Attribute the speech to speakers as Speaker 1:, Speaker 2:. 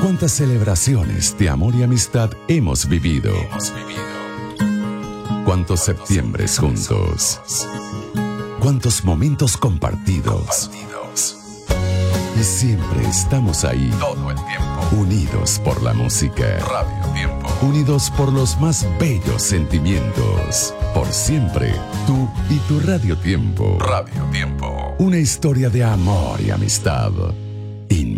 Speaker 1: Cuántas celebraciones de amor y amistad hemos vivido. Cuántos septiembres juntos. Cuántos momentos compartidos. Y siempre estamos ahí. Todo el tiempo. Unidos por la música. Radio Tiempo. Unidos por los más bellos sentimientos. Por siempre, tú y tu Radio Tiempo. Radio Tiempo. Una historia de amor y amistad.